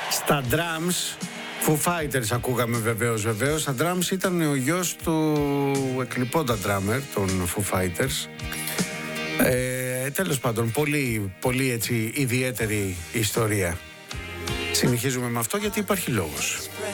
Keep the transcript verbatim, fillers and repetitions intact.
Στα drums, Foo Fighters ακούγαμε βεβαίως, βεβαίως. Στα drums ήταν ο γιος του εκλειπώντα drummer των Foo Fighters. Ε, τέλος πάντων, πολύ, πολύ έτσι ιδιαίτερη ιστορία. Συνεχίζουμε με αυτό γιατί υπάρχει λόγος.